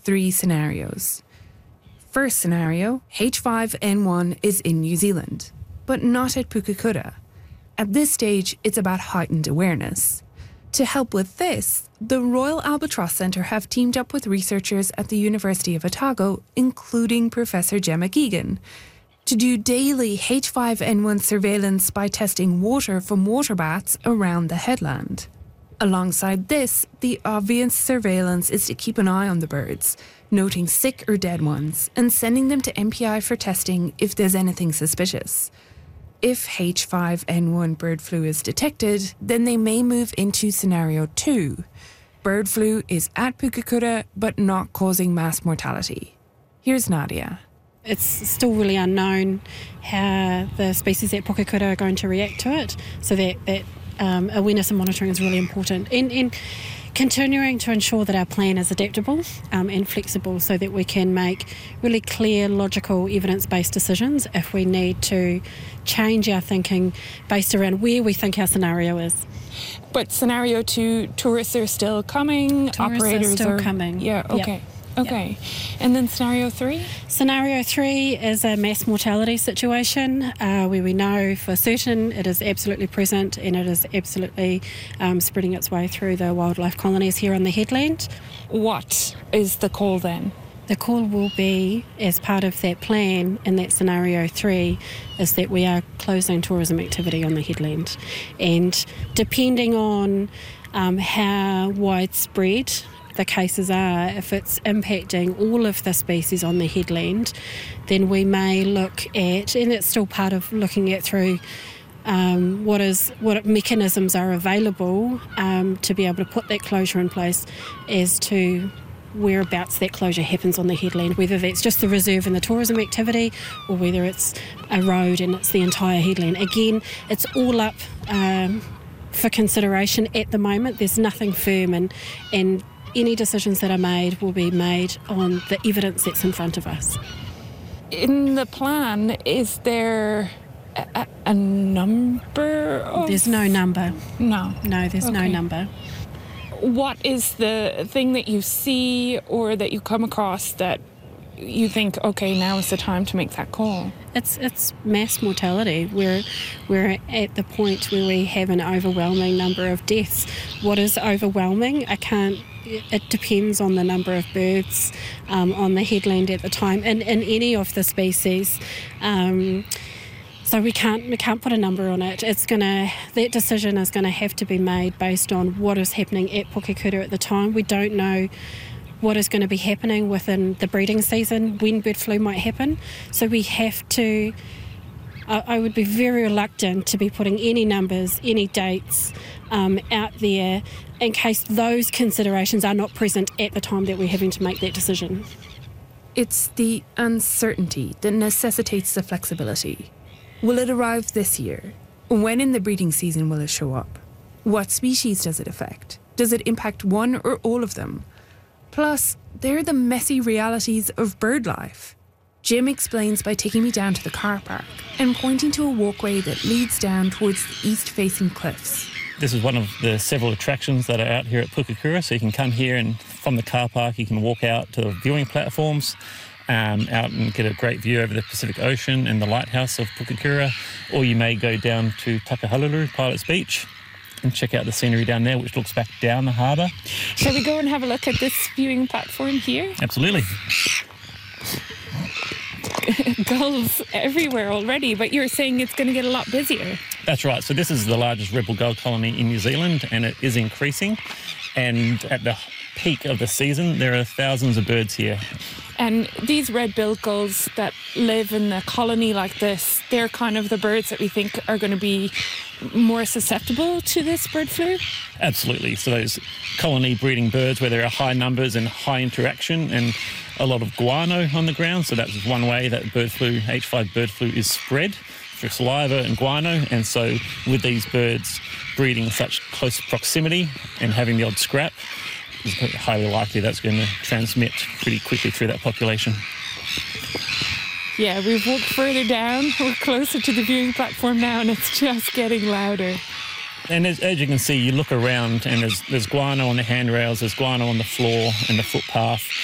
3 scenarios. First scenario, H5N1 is in New Zealand, but not at Pukekura. At this stage, it's about heightened awareness. To help with this, the Royal Albatross Centre have teamed up with researchers at the University of Otago, including Professor Gemma Keegan, to do daily H5N1 surveillance by testing water from water baths around the headland. Alongside this, the obvious surveillance is to keep an eye on the birds, noting sick or dead ones, and sending them to MPI for testing if there's anything suspicious. If H5N1 bird flu is detected, then they may move into scenario 2. Bird flu is at Pukekura, but not causing mass mortality. Here's Nadia. It's still really unknown how the species at Pukekura are going to react to it, so that awareness and monitoring is really important. And continuing to ensure that our plan is adaptable and flexible so that we can make really clear, logical, evidence-based decisions if we need to change our thinking based around where we think our scenario is. But scenario 2, tourists are still coming, Operators are still coming. Yeah, okay. Yep. Okay. Yep. And then scenario 3? Scenario 3 is a mass mortality situation where we know for certain it is absolutely present and it is absolutely spreading its way through the wildlife colonies here on the headland. What is the call then? The call will be, as part of that plan in that scenario 3, is that we are closing tourism activity on the headland. And depending on how widespread the cases are, if it's impacting all of the species on the headland, then we may look at, and it's still part of looking at through what mechanisms are available to be able to put that closure in place as to whereabouts that closure happens on the headland, whether that's just the reserve and the tourism activity or whether it's a road and it's the entire headland. Again, it's all up for consideration at the moment. There's nothing firm, and any decisions that are made will be made on the evidence that's in front of us. In the plan, is there a number of... There's no number. No, there's no number. What is the thing that you see or that you come across that you think, okay, now is the time to make that call? It's mass mortality. We're at the point where we have an overwhelming number of deaths. What is overwhelming? It depends on the number of birds on the headland at the time in any of the species. So we can't put a number on it. That decision is gonna have to be made based on what is happening at Pukekura at the time. We don't know what is going to be happening within the breeding season, when bird flu might happen. So we have to, I would be very reluctant to be putting any numbers, any dates out there in case those considerations are not present at the time that we're having to make that decision. It's the uncertainty that necessitates the flexibility. Will it arrive this year? When in the breeding season will it show up? What species does it affect? Does it impact one or all of them? Plus, there are the messy realities of bird life. Jim explains by taking me down to the car park and pointing to a walkway that leads down towards the east-facing cliffs. This is one of the several attractions that are out here at Pukekura, so you can come here and from the car park you can walk out to the viewing platforms, out and get a great view over the Pacific Ocean and the lighthouse of Pukekura, or you may go down to Takahalulu, Pilots Beach, and check out the scenery down there, which looks back down the harbour. Shall we go and have a look at this viewing platform here? Absolutely. Gulls everywhere already, but you're saying it's going to get a lot busier. That's right. So this is the largest red bill gull colony in New Zealand, and it is increasing. And at the peak of the season, there are thousands of birds here. And these red-billed gulls that live in a colony like this, they're kind of the birds that we think are going to be more susceptible to this bird flu? Absolutely. So those colony breeding birds where there are high numbers and high interaction and a lot of guano on the ground. So that's one way that bird flu, H5 bird flu, is spread through saliva and guano. And so with these birds breeding in such close proximity and having the odd scrap, it's highly likely that's going to transmit pretty quickly through that population. Yeah, we've walked further down. We're closer to the viewing platform now, and it's just getting louder. And as you can see, you look around and there's guano on the handrails, there's guano on the floor and the footpath.